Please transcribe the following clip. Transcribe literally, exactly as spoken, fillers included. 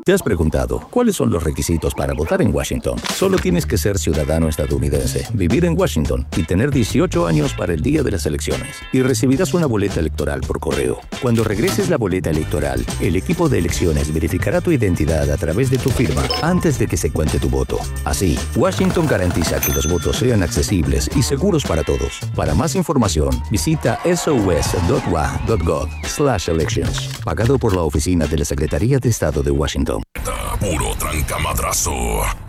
¿Te has preguntado cuáles son los requisitos para votar en Washington? Solo tienes que ser ciudadano estadounidense, vivir en Washington y tener dieciocho años para el día de las elecciones. Y recibirás una boleta electoral por correo. Cuando regreses la boleta electoral, el equipo de elecciones verificará tu identidad a través de tu firma antes de que se cuente tu voto. Así, Washington garantiza que los votos sean accesibles y seguros para todos. Para más información, visita sos.wa.gov slash elections. Pagado por la Oficina de la Secretaría de Estado de Washington. Puro trancamadrazo.